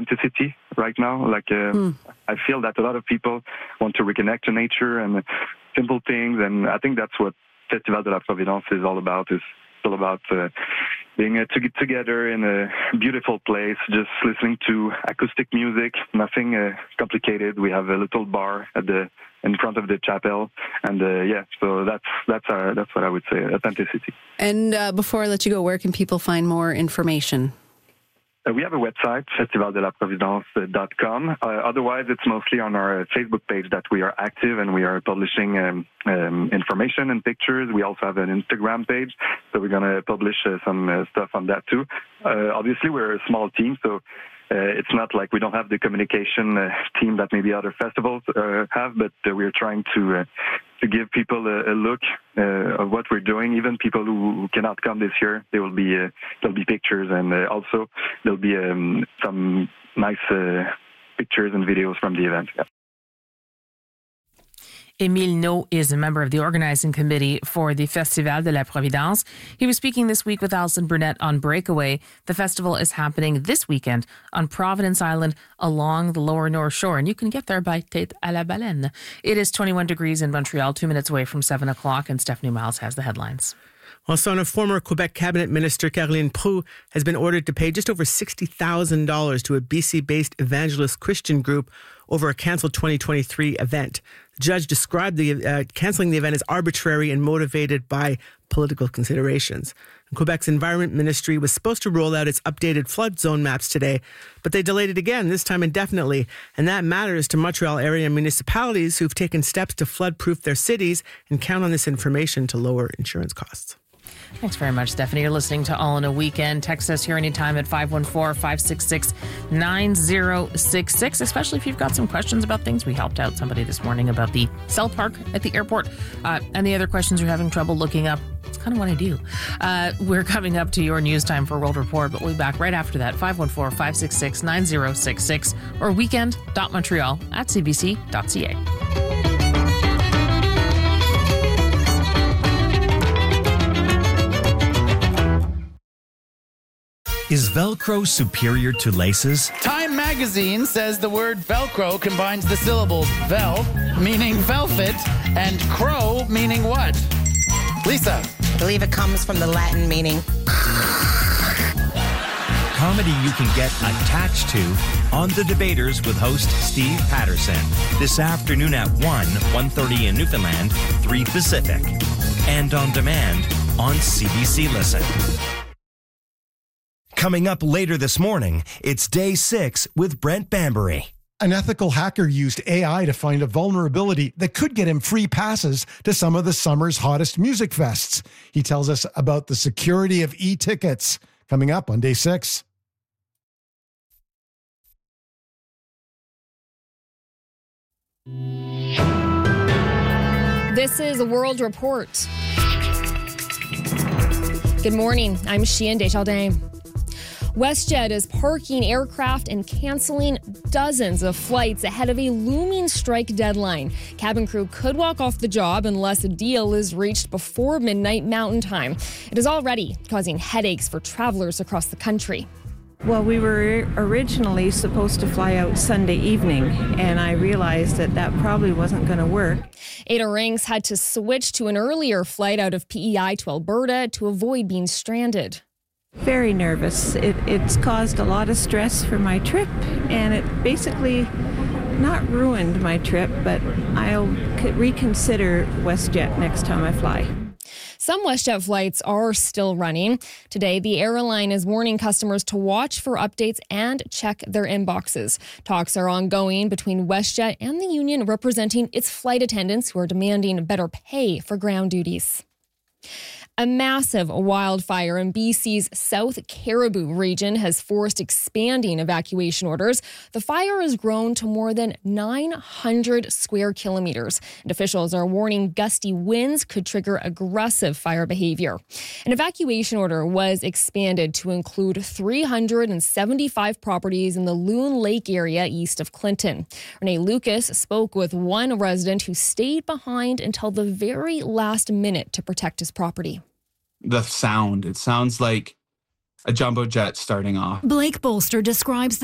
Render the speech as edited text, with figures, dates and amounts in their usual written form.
authenticity right now. I feel that a lot of people want to reconnect to nature and simple things, and I think that's what Festival de la Providence is all about. It's all about being together in a beautiful place, just listening to acoustic music, nothing complicated. We have a little bar in front of the chapel, and so that's what I would say, authenticity. And before I let you go, where can people find more information? We have a website, festivaldelaprovidence.com. Otherwise, it's mostly on our Facebook page that we are active, and we are publishing information and pictures. We also have an Instagram page, so we're going to publish some stuff on that too. Obviously, we're a small team, so it's not like we don't have the communication team that maybe other festivals have, but we're trying to give people a look of what we're doing. Even people who cannot come this year, there'll be pictures, and also there'll be some nice pictures and videos from the event. Yeah. Émile Naud is a member of the organising committee for the Festival de la Providence. He was speaking this week with Alison Burnett on Breakaway. The festival is happening this weekend on Providence Island along the lower North Shore, and you can get there by Tête à la Baleine. It is 21 degrees in Montreal, 2 minutes away from 7 o'clock, and Stephanie Miles has the headlines. Also, a former Quebec cabinet minister, Caroline Proulx, has been ordered to pay just over $60,000 to a BC-based evangelist Christian group over a cancelled 2023 event. The judge described the cancelling the event as arbitrary and motivated by political considerations. And Quebec's Environment Ministry was supposed to roll out its updated flood zone maps today, but they delayed it again, this time indefinitely. And that matters to Montreal area municipalities who've taken steps to flood-proof their cities and count on this information to lower insurance costs. Thanks very much, Stephanie. You're listening to All in a Weekend. Text us here anytime at 514-566-9066, especially if you've got some questions about things. We helped out somebody this morning about the cell park at the airport. And the other questions you're having trouble looking up, it's kind of what I do. We're coming up to your news time for World Report, but we'll be back right after that, 514-566-9066 or weekend.montreal@cbc.ca. Is Velcro superior to laces? Time magazine says the word Velcro combines the syllables vel, meaning velvet, and crow, meaning what? Lisa. I believe it comes from the Latin meaning. Comedy you can get attached to on The Debaters with host Steve Patterson. This afternoon at 1:30 in Newfoundland, 3 Pacific. And on demand on CBC Listen. Coming up later this morning, it's Day 6 with Brent Bambury. An ethical hacker used AI to find a vulnerability that could get him free passes to some of the summer's hottest music fests. He tells us about the security of e-tickets. Coming up on Day 6. This is a World Report. Good morning. I'm Sheehan Desjardins. WestJet is parking aircraft and canceling dozens of flights ahead of a looming strike deadline. Cabin crew could walk off the job unless a deal is reached before midnight Mountain Time. It is already causing headaches for travelers across the country. Well, we were originally supposed to fly out Sunday evening, and I realized that probably wasn't going to work. Ada Rings had to switch to an earlier flight out of PEI to Alberta to avoid being stranded. Very nervous. It's caused a lot of stress for my trip, and it basically not ruined my trip, but I'll reconsider WestJet next time I fly. Some WestJet flights are still running. Today, the airline is warning customers to watch for updates and check their inboxes. Talks are ongoing between WestJet and the union representing its flight attendants who are demanding better pay for ground duties. A massive wildfire in BC's South Caribou region has forced expanding evacuation orders. The fire has grown to more than 900 square kilometers, and officials are warning gusty winds could trigger aggressive fire behavior. An evacuation order was expanded to include 375 properties in the Loon Lake area east of Clinton. Renee Lucas spoke with one resident who stayed behind until the very last minute to protect his property. The sound, it sounds like a jumbo jet starting off. Blake Bolster describes